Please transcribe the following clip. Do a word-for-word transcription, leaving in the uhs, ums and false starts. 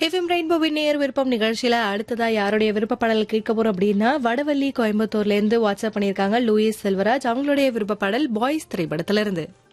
FM ரெயின்போவின் நேர் விருப்பம் நிகழ்ச்சியில அடுத்ததா யாருடைய விருப்ப பாடல் கேட்க போறோம் அப்படின்னா வடவள்ளி கோயம்புத்தூர்ல இருந்து வாட்ஸ்அப் பண்ணியிருக்காங்க லூயிஸ் செல்வராஜ். அவங்களுடைய விருப்ப பாடல் பாய்ஸ் திரைப்படத்திலிருந்து.